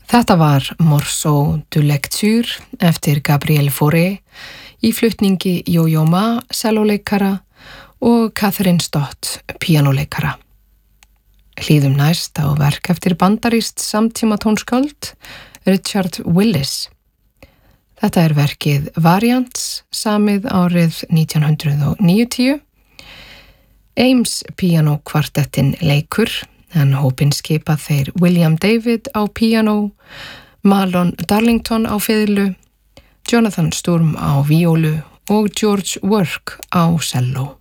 Þetta var Morceau de lecture eftir Gabriel Fauré í flutningi Yo-Yo Ma, celloleikara og Catherine Stott, píanóleikara. Hlýðum næst á verk eftir bandarískt samtíma tónskáld Richard Willis. Þetta er verkið Variants, samið árið 1990. Ames píanókvartettin leikur, en hópinn skipa þeir William David á píanó, Marlon Darlington á fiðlu, Jonathan Sturm á víólu og George Work á selló.